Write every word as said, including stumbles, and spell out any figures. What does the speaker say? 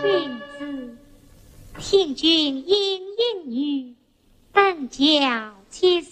君子，听君饮饮语，本教其实